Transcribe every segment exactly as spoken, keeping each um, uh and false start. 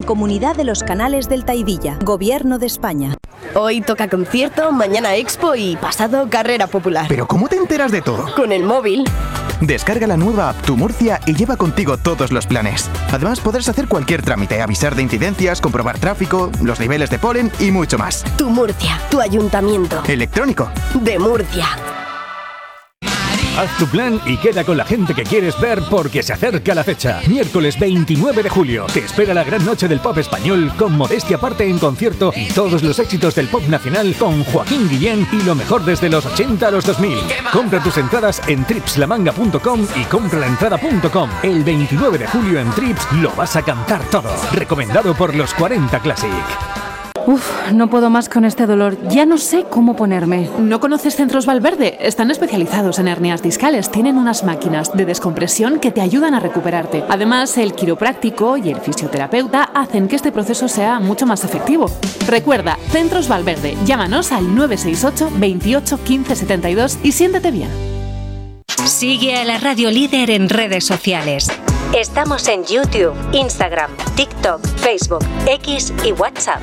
Mancomunidad de los Canales del Taivilla, Gobierno de España. Hoy toca concierto, mañana expo y pasado carrera popular. ¿Pero cómo te enteras de todo? Con el móvil. Descarga la nueva app Tu Murcia y lleva contigo todos los planes. Además podrás hacer cualquier trámite, avisar de incidencias, comprobar tráfico, los niveles de polen y mucho más. Tu Murcia, tu ayuntamiento. Electrónico. De Murcia. Haz tu plan y queda con la gente que quieres ver porque se acerca la fecha. Miércoles veintinueve de julio. Te espera la gran noche del pop español con Modestia Aparte en concierto y todos los éxitos del pop nacional con Joaquín Guillén y lo mejor desde los ochenta a los dos mil. Compra tus entradas en trips la manga punto com y compralaentrada punto com. El veintinueve de julio en Trips lo vas a cantar todo. Recomendado por los cuarenta Classic. Uf, no puedo más con este dolor. Ya no sé cómo ponerme. ¿No conoces Centros Valverde? Están especializados en hernias discales. Tienen unas máquinas de descompresión que te ayudan a recuperarte. Además, el quiropráctico y el fisioterapeuta hacen que este proceso sea mucho más efectivo. Recuerda, Centros Valverde. Llámanos al nueve seis ocho, veintiocho, quince setenta y dos y siéntete bien. Sigue a la Radio Líder en redes sociales. Estamos en YouTube, Instagram, TikTok, Facebook, X y WhatsApp.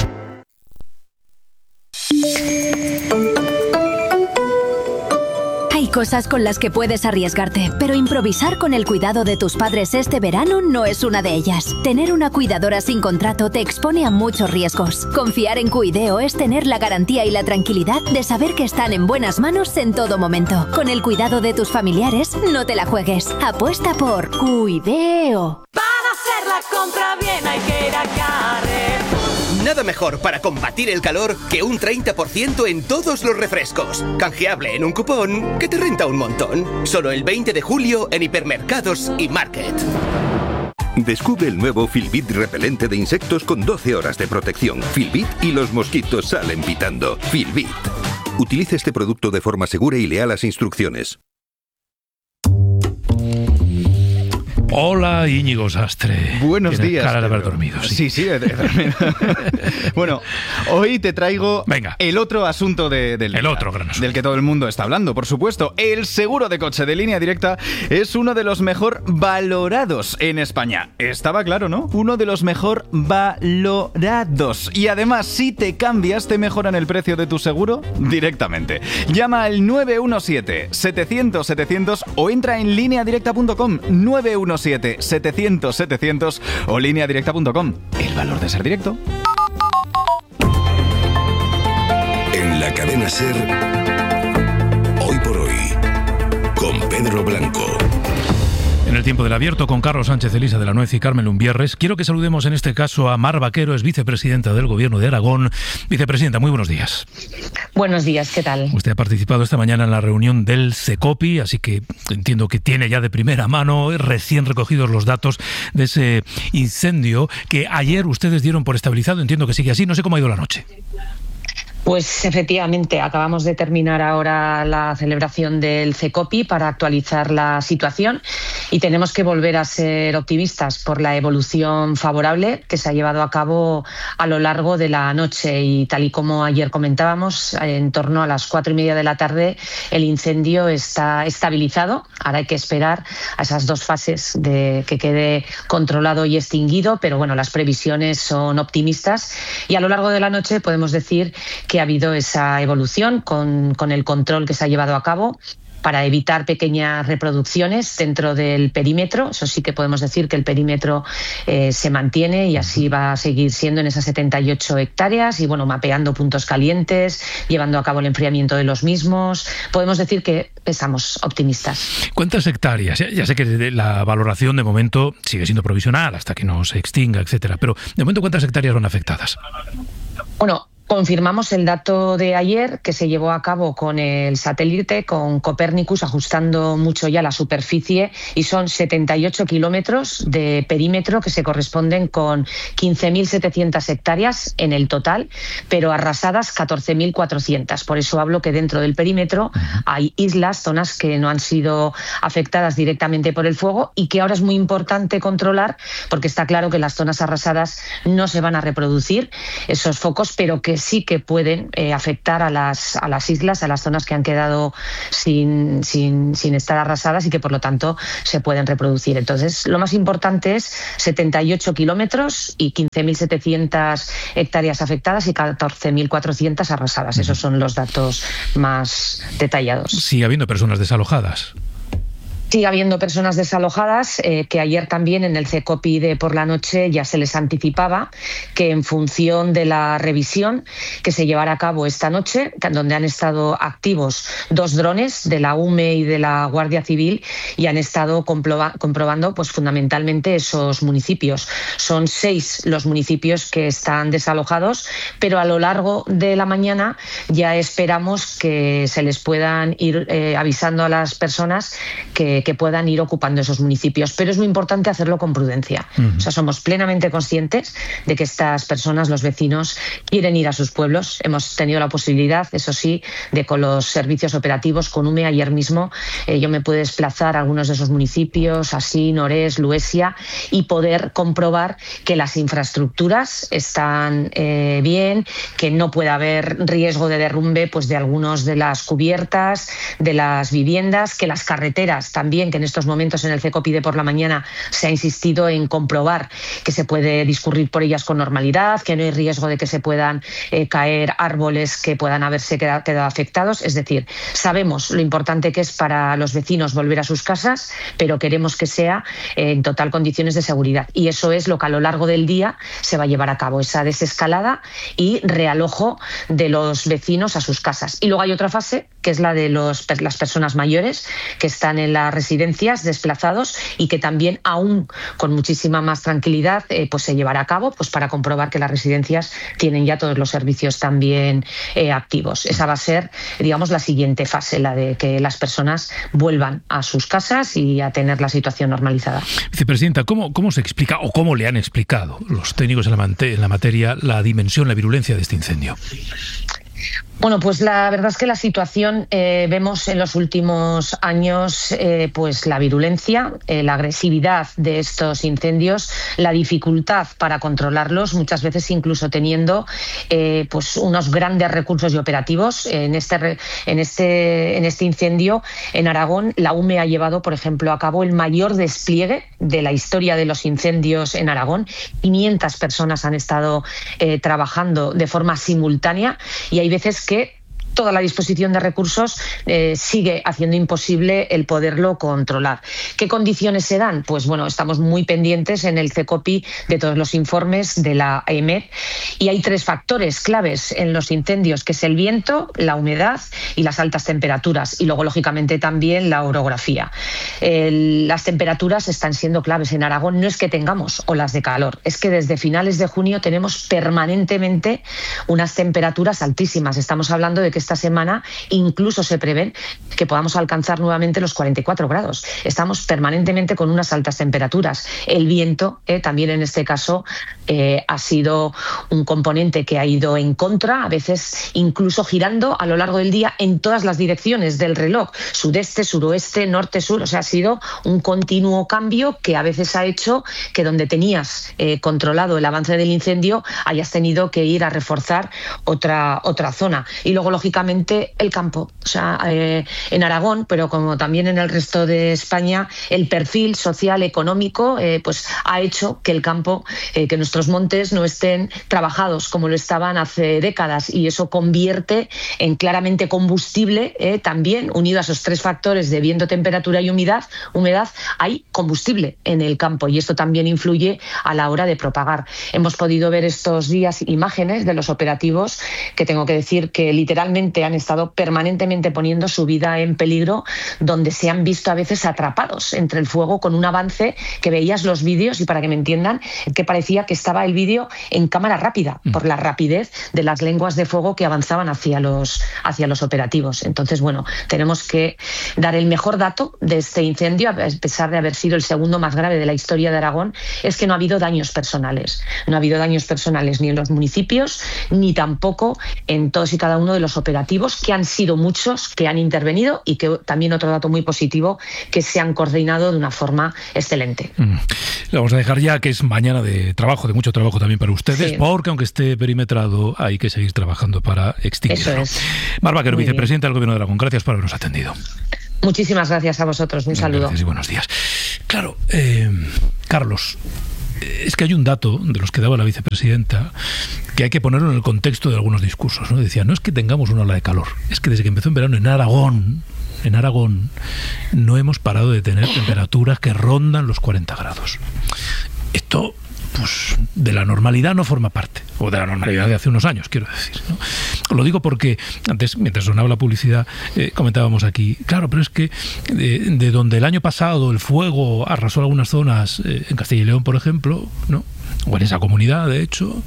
Hay cosas con las que puedes arriesgarte, pero improvisar con el cuidado de tus padres este verano no es una de ellas. Tener una cuidadora sin contrato te expone a muchos riesgos. Confiar en Cuideo es tener la garantía y la tranquilidad de saber que están en buenas manos en todo momento. Con el cuidado de tus familiares, no te la juegues. Apuesta por Cuideo. Para hacer la compra bien hay que ir a Carrefour. Nada mejor para combatir el calor que un treinta por ciento en todos los refrescos. Canjeable en un cupón que te renta un montón. Solo el veinte de julio en hipermercados y Market. Descubre el nuevo Filbit repelente de insectos con doce horas de protección. Filbit y los mosquitos salen pitando. Filbit. Utilice este producto de forma segura y lea las instrucciones. Hola, Íñigo Sastre. Buenos Tienes días. cara de haber dormido. Sí, sí, sí he dormido. Bueno, hoy te traigo Venga. el otro asunto de, del, el otro gran asunto. del que todo el mundo está hablando, por supuesto. El seguro de coche de Línea Directa es uno de los mejor valorados en España. Estaba claro, ¿no? Uno de los mejor valorados. Y además, si te cambias, te mejoran el precio de tu seguro directamente. Llama al nueve uno siete, setecientos, setecientos o entra en línea directa punto com. nueve uno siete, setecientos, setecientos o línea directa punto com. El valor de ser directo. En la cadena SER, hoy por hoy, con Pedro Blanco. En el tiempo del abierto con Carlos Sánchez Elisa de la Nuez y Carmen Lumbierres, quiero que saludemos en este caso a Mar Vaquero, es vicepresidenta del Gobierno de Aragón. Vicepresidenta, muy buenos días. Buenos días, ¿qué tal? Usted ha participado esta mañana en la reunión del CECOPI, así que entiendo que tiene ya de primera mano recién recogidos los datos de ese incendio que ayer ustedes dieron por estabilizado. Entiendo que sigue así, no sé cómo ha ido la noche. Pues efectivamente, acabamos de terminar ahora la celebración del CECOPI para actualizar la situación y tenemos que volver a ser optimistas por la evolución favorable que se ha llevado a cabo a lo largo de la noche y tal y como ayer comentábamos, en torno a las cuatro y media de la tarde el incendio está estabilizado. Ahora hay que esperar a esas dos fases de que quede controlado y extinguido, pero bueno, las previsiones son optimistas y a lo largo de la noche podemos decir que ha habido esa evolución con, con el control que se ha llevado a cabo para evitar pequeñas reproducciones dentro del perímetro. Eso sí que podemos decir que el perímetro eh, se mantiene y así va a seguir siendo en esas setenta y ocho hectáreas y bueno, mapeando puntos calientes, llevando a cabo el enfriamiento de los mismos. Podemos decir que estamos optimistas. ¿Cuántas hectáreas? Ya, ya sé que la valoración de momento sigue siendo provisional hasta que no se extinga, etcétera, pero de momento ¿cuántas hectáreas van afectadas? Bueno, confirmamos el dato de ayer que se llevó a cabo con el satélite, con Copernicus, ajustando mucho ya la superficie y son setenta y ocho kilómetros de perímetro que se corresponden con quince mil setecientas hectáreas en el total, pero arrasadas catorce mil cuatrocientas. Por eso hablo que dentro del perímetro hay islas, zonas que no han sido afectadas directamente por el fuego y que ahora es muy importante controlar porque está claro que las zonas arrasadas no se van a reproducir esos focos, pero que sí que pueden eh, afectar a las, a las islas, a las zonas que han quedado sin, sin, sin estar arrasadas y que por lo tanto se pueden reproducir. Entonces, lo más importante es setenta y ocho kilómetros y quince mil setecientas hectáreas afectadas y catorce mil cuatrocientas arrasadas. Esos son los datos más detallados. Sigue habiendo personas desalojadas. Sigue habiendo personas desalojadas, eh, que ayer también en el CECOPI de por la noche ya se les anticipaba que en función de la revisión que se llevará a cabo esta noche, donde han estado activos dos drones de la U M E y de la Guardia Civil y han estado comproba- comprobando pues fundamentalmente esos municipios. Son seis los municipios que están desalojados, pero a lo largo de la mañana ya esperamos que se les puedan ir eh, avisando a las personas que que puedan ir ocupando esos municipios, pero es muy importante hacerlo con prudencia. Uh-huh. O sea, somos plenamente conscientes de que estas personas, los vecinos, quieren ir a sus pueblos. Hemos tenido la posibilidad, eso sí, de con los servicios operativos, con U M E, ayer mismo eh, yo me pude desplazar a algunos de esos municipios, así, Norés, Luesia, y poder comprobar que las infraestructuras están eh, bien, que no puede haber riesgo de derrumbe pues, de algunas de las cubiertas, de las viviendas, que las carreteras también También que en estos momentos en el CECOPI de por la mañana se ha insistido en comprobar que se puede discurrir por ellas con normalidad, que no hay riesgo de que se puedan eh, caer árboles que puedan haberse quedado, quedado afectados. Es decir, sabemos lo importante que es para los vecinos volver a sus casas, pero queremos que sea eh, en total condiciones de seguridad. Y eso es lo que a lo largo del día se va a llevar a cabo, esa desescalada y realojo de los vecinos a sus casas. Y luego hay otra fase, que es la de los, las personas mayores que están en las residencias desplazados y que también aún con muchísima más tranquilidad eh, pues se llevará a cabo pues para comprobar que las residencias tienen ya todos los servicios también eh, activos. Esa va a ser, digamos, la siguiente fase, la de que las personas vuelvan a sus casas y a tener la situación normalizada. Vicepresidenta, ¿cómo, cómo se explica o cómo le han explicado los técnicos en la, en la materia la dimensión, la virulencia de este incendio? Bueno, pues la verdad es que la situación, eh, vemos en los últimos años eh, pues la virulencia, eh, la agresividad de estos incendios, la dificultad para controlarlos, muchas veces incluso teniendo eh, pues unos grandes recursos y operativos. En este, en, este, en este incendio en Aragón, la U M E ha llevado, por ejemplo, a cabo el mayor despliegue de la historia de los incendios en Aragón. quinientas personas han estado eh, trabajando de forma simultánea y hay veces que toda la disposición de recursos eh, sigue haciendo imposible el poderlo controlar. ¿Qué condiciones se dan? Pues bueno, estamos muy pendientes en el CECOPI de todos los informes de la E M E D y hay tres factores claves en los incendios, que es el viento, la humedad y las altas temperaturas, y luego lógicamente también la orografía. El, las temperaturas están siendo claves en Aragón. No es que tengamos olas de calor, es que desde finales de junio tenemos permanentemente unas temperaturas altísimas. Estamos hablando de que esta semana incluso se prevén que podamos alcanzar nuevamente los cuarenta y cuatro grados. Estamos permanentemente con unas altas temperaturas. El viento, eh, también en este caso, eh, ha sido un componente que ha ido en contra, a veces incluso girando a lo largo del día en todas las direcciones del reloj, sudeste, suroeste, norte, sur. O sea, ha sido un continuo cambio que a veces ha hecho que donde tenías eh, controlado el avance del incendio hayas tenido que ir a reforzar otra, otra zona. Y luego, lógicamente, el campo. O sea, eh, en Aragón, pero como también en el resto de España, el perfil social, económico, eh, pues ha hecho que el campo, eh, que nuestros montes no estén trabajados como lo estaban hace décadas, y eso convierte en claramente combustible, eh, también unido a esos tres factores de viento, temperatura y humedad, humedad, hay combustible en el campo, y esto también influye a la hora de propagar. Hemos podido ver estos días imágenes de los operativos que tengo que decir que literalmente han estado permanentemente poniendo su vida en peligro, donde se han visto a veces atrapados entre el fuego con un avance que veías los vídeos, y para que me entiendan, que parecía que estaba el vídeo en cámara rápida por la rapidez de las lenguas de fuego que avanzaban hacia los, hacia los operativos. Entonces, bueno, tenemos que dar el mejor dato de este incendio, a pesar de haber sido el segundo más grave de la historia de Aragón, es que no ha habido daños personales. No ha habido daños personales ni en los municipios, ni tampoco en todos y cada uno de los operativos operativos, que han sido muchos, que han intervenido y que también otro dato muy positivo, que se han coordinado de una forma excelente. Mm. Le vamos a dejar ya, que es mañana de trabajo, de mucho trabajo también para ustedes, sí. porque aunque esté perimetrado hay que seguir trabajando para extinguirlo. Eso es. Mar Vaquero, vicepresidenta del Gobierno de Aragón, gracias por habernos atendido. Muchísimas gracias a vosotros, un saludo. Gracias y buenos días. Claro, eh, Carlos, es que hay un dato de los que daba la vicepresidenta que hay que ponerlo en el contexto de algunos discursos, ¿no? Decía, no es que tengamos una ola de calor, es que desde que empezó en verano en Aragón, en Aragón, no hemos parado de tener temperaturas que rondan los cuarenta grados. Esto, pues, de la normalidad no forma parte, o de la normalidad de hace unos años, quiero decir, ¿no? Lo digo porque antes, mientras sonaba la publicidad, eh, comentábamos aquí, claro, pero es que de, de donde el año pasado el fuego arrasó algunas zonas, eh, en Castilla y León, por ejemplo, ¿no? O en esa comunidad, de hecho,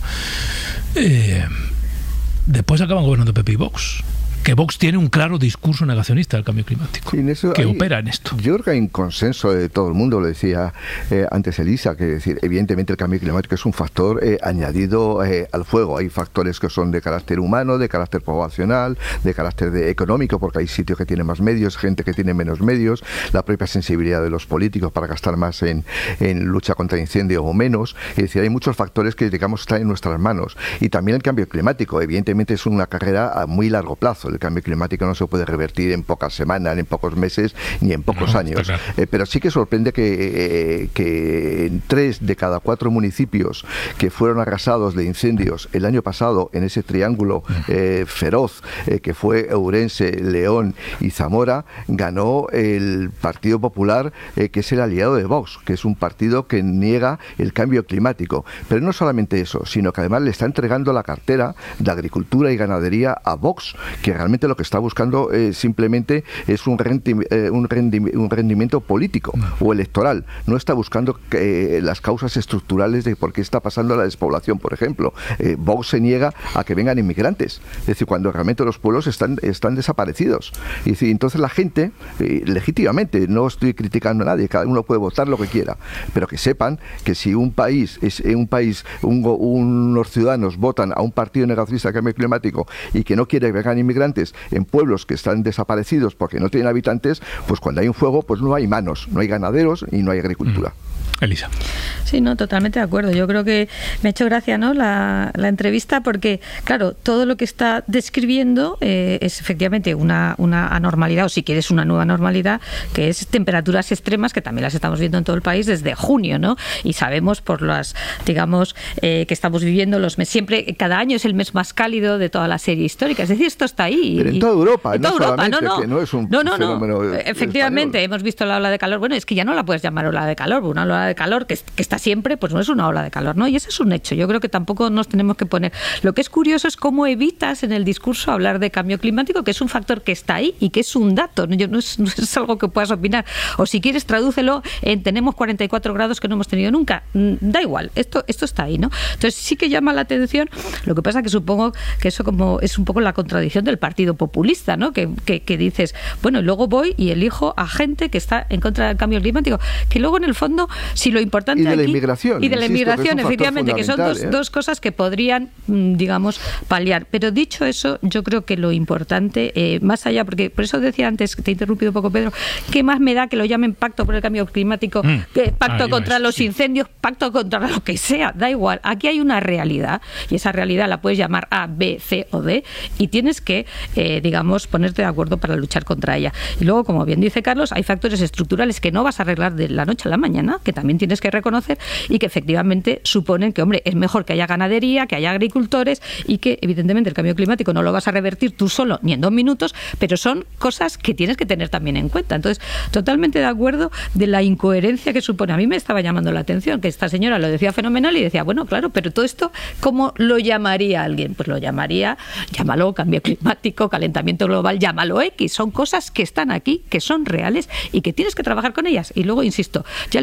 eh, después acaban gobernando P P y Vox. Que Vox tiene un claro discurso negacionista del cambio climático, sí, eso que hay, opera en esto. Yo creo que hay un consenso de todo el mundo, lo decía eh, antes Elisa, que decir, evidentemente el cambio climático es un factor eh, añadido eh, al fuego. Hay factores que son de carácter humano, de carácter poblacional, de carácter de económico, porque hay sitios que tienen más medios, gente que tiene menos medios, la propia sensibilidad de los políticos para gastar más en, en lucha contra incendios o menos. Es decir, hay muchos factores que, digamos, están en nuestras manos. Y también el cambio climático, evidentemente es una carrera a muy largo plazo. El cambio climático no se puede revertir en pocas semanas, en pocos meses, ni en pocos no, años. Claro. Eh, pero sí que sorprende que, eh, que en tres de cada cuatro municipios que fueron arrasados de incendios el año pasado, en ese triángulo eh, feroz eh, que fue Ourense, León y Zamora, ganó el Partido Popular, eh, que es el aliado de Vox, que es un partido que niega el cambio climático. Pero no solamente eso, sino que además le está entregando la cartera de agricultura y ganadería a Vox, que realmente lo que está buscando eh, simplemente es un, rendi eh, un, rendi un rendimiento político o electoral. No está buscando eh, las causas estructurales de por qué está pasando la despoblación, por ejemplo. Eh, Vox se niega a que vengan inmigrantes, es decir, cuando realmente los pueblos están, están desaparecidos. Y decir, entonces la gente, eh, legítimamente, no estoy criticando a nadie, cada uno puede votar lo que quiera, pero que sepan que si un país, es un país, un, unos ciudadanos votan a un partido negacionista de cambio climático y que no quiere que vengan inmigrantes en pueblos que están desaparecidos porque no tienen habitantes, pues cuando hay un fuego, pues no hay manos, no hay ganaderos y no hay agricultura. Mm. Elisa. Sí, no, totalmente de acuerdo. Yo creo que me ha hecho gracia, ¿no?, la, la entrevista, porque, claro, todo lo que está describiendo eh, es efectivamente una, una anormalidad, o si quieres una nueva normalidad, que es temperaturas extremas, que también las estamos viendo en todo el país desde junio, ¿no? Y sabemos por las, digamos, eh, que estamos viviendo los meses, siempre, cada año es el mes más cálido de toda la serie histórica. Es decir, esto está ahí. Pero en toda Europa, en toda no Europa, no, no. Que no es un no, no, fenómeno no. Efectivamente, español. Hemos visto la ola de calor. Bueno, es que ya no la puedes llamar ola de calor, una ola de calor que, que está siempre, pues no es una ola de calor, ¿no? Y ese es un hecho. Yo creo que tampoco nos tenemos que poner. Lo que es curioso es cómo evitas en el discurso hablar de cambio climático, que es un factor que está ahí y que es un dato, no, no, es, no es algo que puedas opinar. O si quieres, tradúcelo en tenemos cuarenta y cuatro grados que no hemos tenido nunca. Da igual, esto, esto está ahí, ¿no? Entonces sí que llama la atención. Lo que pasa que supongo que eso como es un poco la contradicción del partido populista, ¿no? Que, que, que dices, bueno, y luego voy y elijo a gente que está en contra del cambio climático, que luego en el fondo, si lo importante y de aquí, la inmigración y de la inmigración, efectivamente, que son dos, ¿eh? dos cosas que podrían, digamos, paliar. Pero dicho eso, yo creo que lo importante, eh, más allá, porque por eso decía antes, que te he interrumpido un poco, Pedro, ¿qué más me da que lo llamen pacto por el cambio climático, mm. que pacto ah, contra es, los sí. incendios, pacto contra lo que sea? Da igual. Aquí hay una realidad y esa realidad la puedes llamar A, B, C o D y tienes que, eh, digamos, ponerte de acuerdo para luchar contra ella. Y luego, como bien dice Carlos, hay factores estructurales que no vas a arreglar de la noche a la mañana, que también tienes que reconocer y que efectivamente suponen que, hombre, es mejor que haya ganadería, que haya agricultores y que, evidentemente, el cambio climático no lo vas a revertir tú solo ni en dos minutos, pero son cosas que tienes que tener también en cuenta. Entonces, totalmente de acuerdo de la incoherencia que supone. A mí me estaba llamando la atención que esta señora lo decía fenomenal y decía, bueno, claro, pero todo esto, ¿cómo lo llamaría alguien? Pues lo llamaría, llámalo cambio climático, calentamiento global, llámalo X. Son cosas que están aquí, que son reales y que tienes que trabajar con ellas. Y luego, insisto, ya el discurso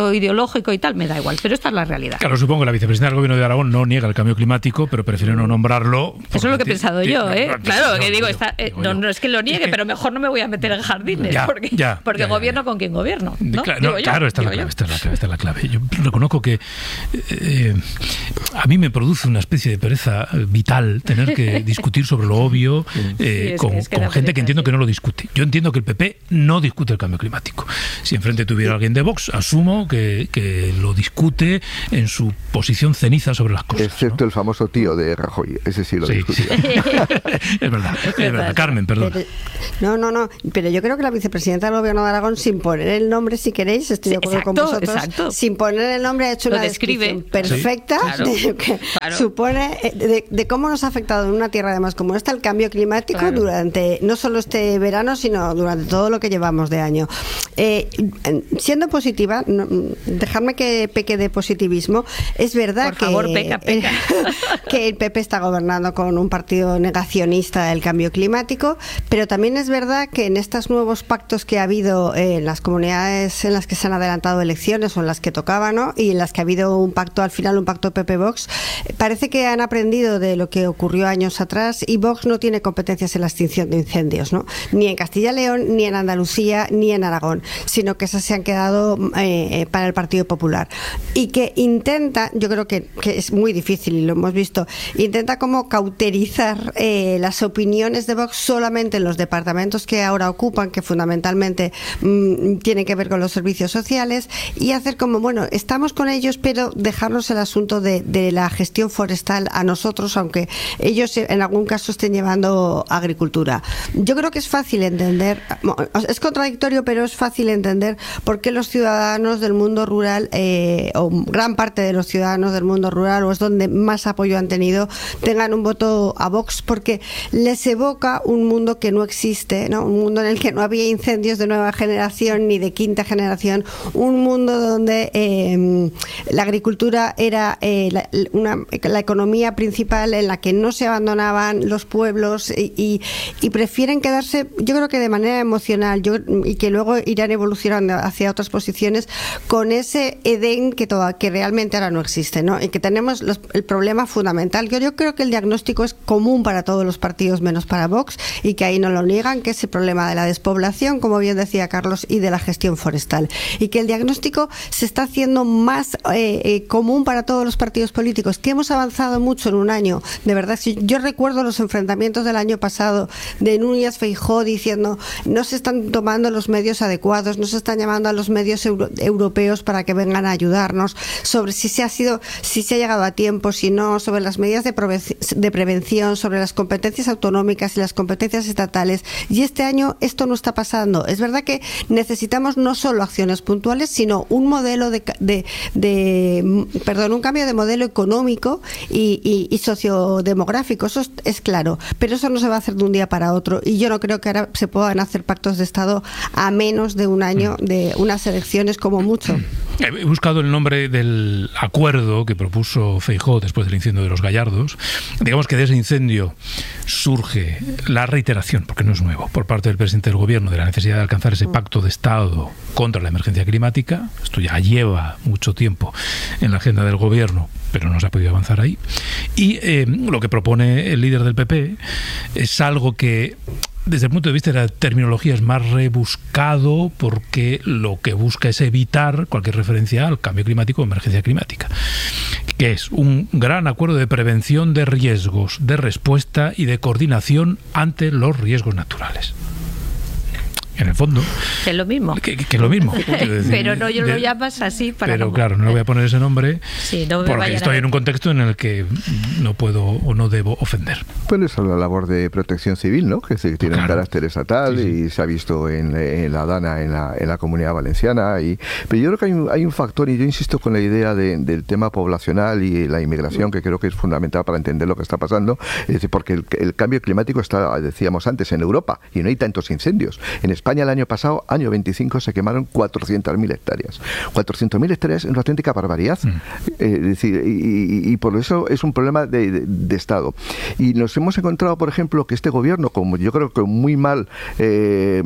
político, ideológico y tal, me da igual, pero esta es la realidad. Claro, supongo que la vicepresidenta del Gobierno de Aragón no niega el cambio climático, pero prefiere no nombrarlo. Eso es lo que he pensado t- yo, t- ¿eh? no, Claro, no, que digo, yo, está, eh, digo no, yo. no es que lo niegue, Es que, pero mejor no me voy a meter en jardines, ya, porque, ya, porque ya, ya, gobierno ya. con quien gobierno. ¿no? Claro, Digo no, yo, claro, esta es la digo clave, yo. esta es la clave, esta es la clave. Yo reconozco que eh, a mí me produce una especie de pereza vital tener que discutir sobre lo obvio eh, Sí, es con, que- es que con da gente pereza, que entiendo sí. que no lo discute. Yo entiendo que el P P no discute el cambio climático. Si enfrente tuviera alguien de Vox, asumo que, que lo discute en su posición ceniza sobre las cosas. Excepto el famoso tío de Rajoy, ese sí lo Sí. discutía. Es verdad, es verdad. Carmen, perdón. Pero- no, no, no, pero yo creo que la vicepresidenta del Gobierno de Aragón, sin poner el nombre, si queréis, estoy de acuerdo exacto, con vosotros, exacto. sin poner el nombre ha hecho Lo una describe. descripción perfecta Sí, claro, de lo que claro. supone, eh, de, de cómo nos ha afectado en una tierra además como esta el cambio climático Claro. durante, no solo este verano, sino durante todo lo que llevamos de año. Eh, siendo positiva, no, dejadme que peque de positivismo, es verdad Por que, favor, peca, peca. que el P P está gobernando con un partido negacionista del cambio climático, pero también es verdad que en estos nuevos pactos que ha habido en las comunidades en las que se han adelantado elecciones o en las que tocaba, ¿no? Y en las que ha habido un pacto, al final un pacto P P-Vox, parece que han aprendido de lo que ocurrió años atrás y Vox no tiene competencias en la extinción de incendios, ¿no? Ni en Castilla y León, ni en Andalucía, ni en Aragón, sino que esas se han quedado eh, para el Partido Popular. Y que intenta, yo creo que, que es muy difícil y lo hemos visto, intenta como cauterizar eh, las opiniones de Vox solamente en los departamentos que ahora ocupan, que fundamentalmente mmm, tienen que ver con los servicios sociales, y hacer como, bueno, estamos con ellos, pero dejarnos el asunto de, de la gestión forestal a nosotros, aunque ellos en algún caso estén llevando agricultura. Yo creo que es fácil entender, es contradictorio, pero es fácil entender por qué los ciudadanos del mundo rural, eh, o gran parte de los ciudadanos del mundo rural, o es donde más apoyo han tenido, tengan un voto a Vox, porque les evoca un mundo que no existe, ¿no? Un mundo en el que no había incendios de nueva generación ni de quinta generación, un mundo donde eh, la agricultura era eh, la, una, la economía principal, en la que no se abandonaban los pueblos y, y, y prefieren quedarse, yo creo que de manera emocional, yo, y que luego irán evolucionando hacia otras posiciones, con ese Edén que, toda, que realmente ahora no existe, ¿no? Y que tenemos los, el problema fundamental. Yo, yo creo que el diagnóstico es común para todos los partidos menos para Vox, y que ahí no lo niegan, que es el problema de la despoblación, como bien decía Carlos, y de la gestión forestal. Y que el diagnóstico se está haciendo más eh, eh, común para todos los partidos políticos, que hemos avanzado mucho en un año. De verdad, si yo recuerdo los enfrentamientos del año pasado de Núñez Feijóo diciendo no se están tomando los medios adecuados, no se están llamando a los medios euro, europeos para que vengan a ayudarnos, sobre si se ha sido, si se ha llegado a tiempo, si no, sobre las medidas de, de prevención, sobre las competencias autonómicas y las competencias estatales. Y este año esto no está pasando. Es verdad que necesitamos no solo acciones puntuales, sino un modelo de, de, de perdón, un cambio de modelo económico y, y, y sociodemográfico. Eso es, es claro, pero eso no se va a hacer de un día para otro, y yo no creo que ahora se puedan hacer pactos de Estado a menos de un año de unas elecciones como mucho. He buscado el nombre del acuerdo que propuso Feijóo después del incendio de los Gallardos. Digamos que de ese incendio surge la reiteración, porque no es nuevo, por parte del presidente del Gobierno, de la necesidad de alcanzar ese pacto de Estado contra la emergencia climática. Esto ya lleva mucho tiempo en la agenda del Gobierno, pero no se ha podido avanzar ahí. Y eh, lo que propone el líder del P P es algo que, desde el punto de vista de la terminología, es más rebuscado, porque lo que busca es evitar cualquier referencia al cambio climático o emergencia climática, que es un gran acuerdo de prevención de riesgos, de respuesta y de coordinación ante los riesgos naturales. En el fondo, es lo mismo. Que, que, que es lo mismo. Decir, pero no yo de, lo llamas así para. Pero no, claro, no le voy a poner ese nombre, sí, no porque estoy en un contexto en el que no puedo o no debo ofender. Pues eso es la labor de protección civil, ¿no? Que se tiene claro. un carácter estatal, sí, sí. y se ha visto en, en la DANA, en la, en la Comunidad Valenciana. Y, pero yo creo que hay un, hay un factor, y yo insisto con la idea de, del tema poblacional y la inmigración, que creo que es fundamental para entender lo que está pasando, es decir, porque el, el cambio climático está, decíamos antes, en Europa, y no hay tantos incendios. En España España el año pasado, año veinticinco, se quemaron cuatrocientas mil hectáreas. cuatrocientas mil hectáreas es una auténtica barbaridad. Mm. Eh, es decir, y, y, y por eso es un problema de, de, de Estado. Y nos hemos encontrado, por ejemplo, que este gobierno, como yo creo que muy mal, eh,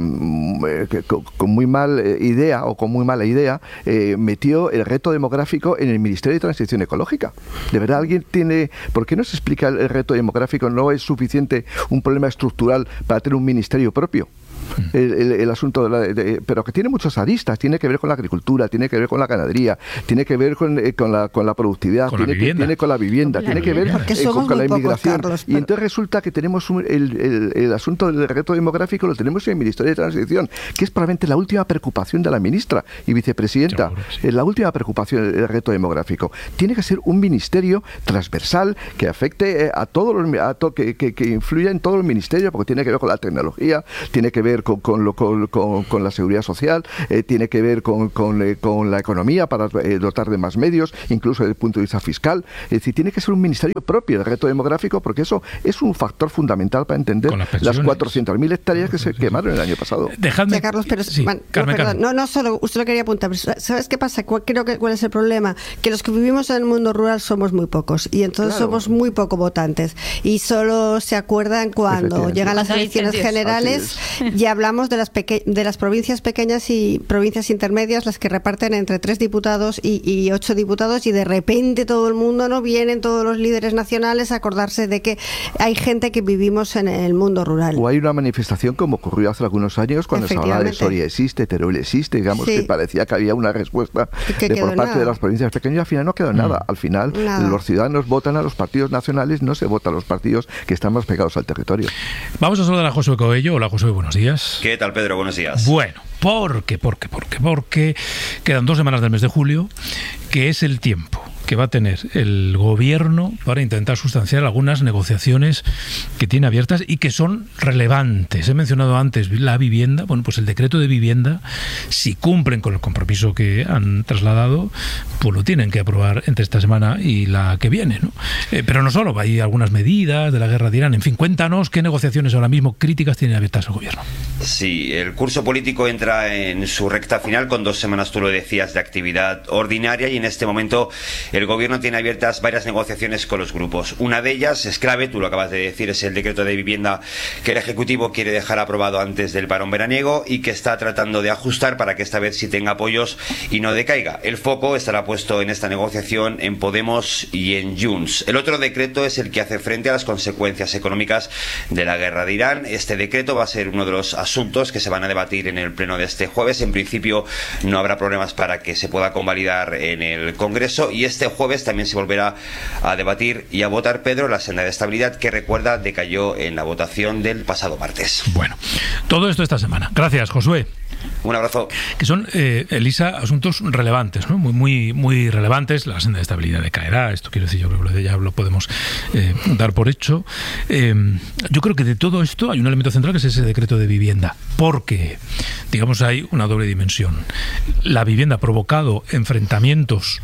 con, con muy mal idea o con muy mala idea, eh, metió el reto demográfico en el Ministerio de Transición Ecológica. ¿De verdad alguien tiene... ¿Por qué no se explica el, el reto demográfico? ¿No es suficiente un problema estructural para tener un ministerio propio? El, el, el asunto de la, de, pero que tiene muchas aristas, tiene que ver con la agricultura, tiene que ver con la ganadería, tiene que ver con, eh, con, la, con la productividad, con tiene, la vivienda. Que, tiene con la vivienda, con tiene la que vivienda. ver eh, con, con la inmigración. Pocos, Carlos, pero... Y entonces resulta que tenemos un, el, el, el asunto del reto demográfico lo tenemos en el Ministerio de Transición, que es probablemente la última preocupación de la ministra y vicepresidenta. Seguro, sí. Es la última preocupación del reto demográfico. Tiene que ser un ministerio transversal que afecte eh, a todos los a to, que, que, que influya en todos los ministerios, porque tiene que ver con la tecnología, tiene que ver con, con, lo, con, con, con la seguridad social, eh, tiene que ver con, con, eh, con la economía para eh, dotar de más medios, incluso desde el punto de vista fiscal. Es decir, tiene que ser un ministerio propio el reto demográfico, porque eso es un factor fundamental para entender las, las cuatrocientas mil hectáreas que se quemaron el año pasado. Dejadme... Ya, Carlos, pero sí, man, Carmen, no, perdón, no, no solo, usted lo quería apuntar, pero ¿sabes qué pasa? ¿Cuál, creo que, ¿Cuál es el problema? Que los que vivimos en el mundo rural somos muy pocos y entonces claro. somos muy poco votantes y solo se acuerdan cuando llegan las elecciones generales y hablamos de las peque de las provincias pequeñas y provincias intermedias, las que reparten entre tres diputados y, y ocho diputados, y de repente todo el mundo, no vienen todos los líderes nacionales a acordarse de que hay gente que vivimos en el mundo rural. O hay una manifestación como ocurrió hace algunos años cuando se hablaba de Soria existe, Teruel existe, digamos sí. que parecía que había una respuesta de por parte nada. de las provincias pequeñas, y al final no quedó mm. nada. Al final nada. los ciudadanos votan a los partidos nacionales, no se vota a los partidos que están más pegados al territorio. Vamos a saludar a Josué Coello. Hola, Josué, buenos días. ¿Qué tal, Pedro? Buenos días. Bueno, ¿por qué? ¿Por qué? ¿Por qué? Porque quedan dos semanas del mes de julio, que es el tiempo que va a tener el gobierno para intentar sustanciar algunas negociaciones que tiene abiertas y que son relevantes. He mencionado antes la vivienda. Bueno, pues el decreto de vivienda, si cumplen con el compromiso que han trasladado, pues lo tienen que aprobar entre esta semana y la que viene, ¿no? Eh, pero no solo, hay algunas medidas de la guerra de Irán. En fin, cuéntanos qué negociaciones ahora mismo críticas tiene abiertas el gobierno. Sí, el curso político entra en su recta final con dos semanas, tú lo decías, de actividad ordinaria, y en este momento el gobierno tiene abiertas varias negociaciones con los grupos. Una de ellas es clave, tú lo acabas de decir, es el decreto de vivienda que el Ejecutivo quiere dejar aprobado antes del parón veraniego y que está tratando de ajustar para que esta vez sí tenga apoyos y no decaiga. El foco estará puesto en esta negociación en Podemos y en Junts. El otro decreto es el que hace frente a las consecuencias económicas de la guerra de Irán. Este decreto va a ser uno de los asuntos que se van a debatir en el pleno de este jueves. En principio no habrá problemas para que se pueda convalidar en el Congreso, y este jueves también se volverá a debatir y a votar, Pedro, la senda de estabilidad, que recuerda decayó en la votación del pasado martes. Bueno, todo esto esta semana. Gracias, Josué. Un abrazo. Que son, eh, Elisa, asuntos relevantes, ¿no? Muy, muy, muy relevantes. La senda de estabilidad decaerá. Esto quiero decir, yo creo que ya lo podemos eh, dar por hecho. Eh, yo creo que de todo esto hay un elemento central, que es ese decreto de vivienda. Porque, digamos, hay una doble dimensión. La vivienda ha provocado enfrentamientos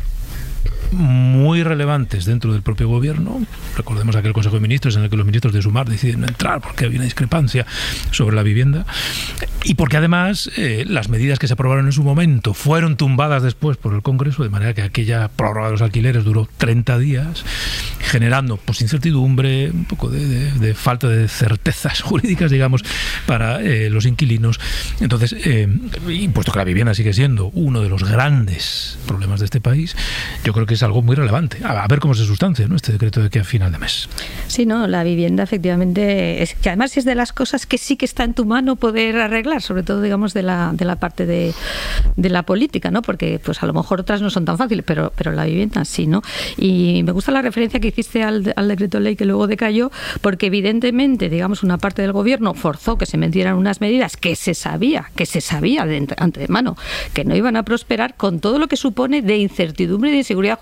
muy relevantes dentro del propio gobierno. Recordemos aquel Consejo de Ministros en el que los ministros de Sumar deciden no entrar porque había una discrepancia sobre la vivienda, y porque además eh, las medidas que se aprobaron en su momento fueron tumbadas después por el Congreso, de manera que aquella prórroga de los alquileres duró treinta días, generando pues incertidumbre, un poco de, de, de falta de certezas jurídicas, digamos, para eh, los inquilinos. Entonces, eh, y puesto que la vivienda sigue siendo uno de los grandes problemas de este país, yo creo que es algo muy relevante. A ver cómo se sustancia, ¿no?, este decreto de que a final de mes. Sí, no, la vivienda efectivamente es que además es de las cosas que sí que está en tu mano poder arreglar, sobre todo, digamos, de la de la parte de, de la política, ¿no? Porque pues a lo mejor otras no son tan fáciles, pero pero la vivienda sí, ¿no? Y me gusta la referencia que hiciste al, al decreto ley que luego decayó, porque evidentemente, digamos, una parte del gobierno forzó que se metieran unas medidas que se sabía, que se sabía de antemano que no iban a prosperar, con todo lo que supone de incertidumbre y de inseguridad jurídica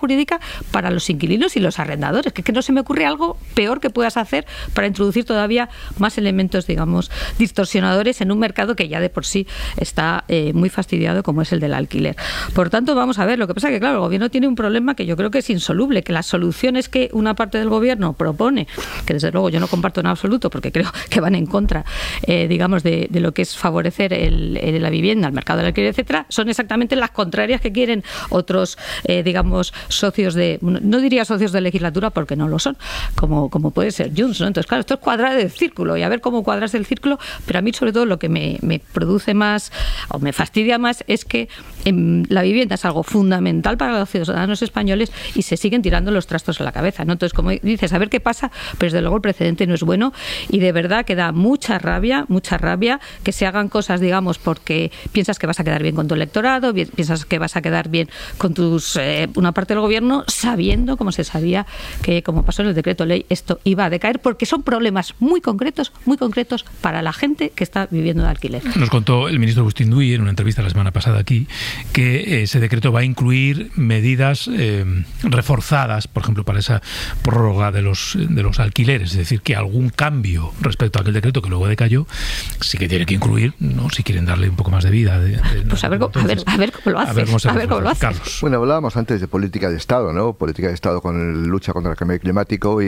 jurídica para los inquilinos y los arrendadores, que, que no se me ocurre algo peor que puedas hacer para introducir todavía más elementos, digamos, distorsionadores en un mercado que ya de por sí está eh, muy fastidiado, como es el del alquiler. Por tanto, vamos a ver, lo que pasa es que, claro, el gobierno tiene un problema que yo creo que es insoluble, que las soluciones que una parte del gobierno propone, que desde luego yo no comparto en absoluto, porque creo que van en contra, eh, digamos, de, de lo que es favorecer el, el, la vivienda, el mercado del alquiler, etcétera, son exactamente las contrarias que quieren otros, eh, digamos, socios de, no diría socios de legislatura porque no lo son, como, como puede ser Junts, ¿no? Entonces, claro, esto es cuadrar el círculo y a ver cómo cuadras el círculo, pero a mí sobre todo lo que me, me produce más o me fastidia más es que eh, la vivienda es algo fundamental para los ciudadanos españoles y se siguen tirando los trastos a la cabeza, ¿no? Entonces, como dices, a ver qué pasa, pero desde luego el precedente no es bueno y de verdad que da mucha rabia, mucha rabia que se hagan cosas, digamos, porque piensas que vas a quedar bien con tu electorado, piensas que vas a quedar bien con tus eh, una parte del gobierno, sabiendo, como se sabía, que como pasó en el decreto ley, esto iba a decaer, porque son problemas muy concretos, muy concretos para la gente que está viviendo de alquiler. Nos contó el ministro Agustín Duy en una entrevista la semana pasada aquí que ese decreto va a incluir medidas eh, reforzadas, por ejemplo, para esa prórroga de los de los alquileres, es decir, que algún cambio respecto a aquel decreto que luego decayó sí que tiene que incluir, ¿no? Si quieren darle un poco más de vida. De, de, pues a ver, entonces, a ver, a ver cómo lo hace. A ver cómo, a ver cómo lo hace. Carlos. Bueno, hablábamos antes de política de Estado, ¿no? Política de Estado con el lucha contra el cambio climático y